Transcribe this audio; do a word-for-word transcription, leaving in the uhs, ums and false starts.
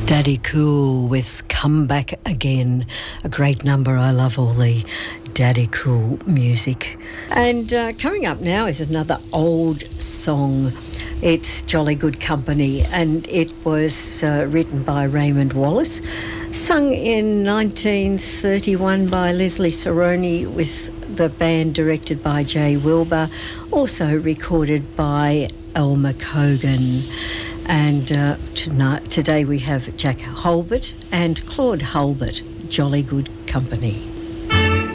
Daddy Cool with Come Back Again, a great number. I love all the Daddy Cool music. And uh, coming up now is another old song. It's Jolly Good Company, and it was uh, written by Raymond Wallace, sung in nineteen thirty-one by Leslie Saroni with the band directed by Jay Wilbur, also recorded by Elmer Cogan. And uh, tonight, today we have Jack Hulbert and Claude Hulbert, Jolly Good Company.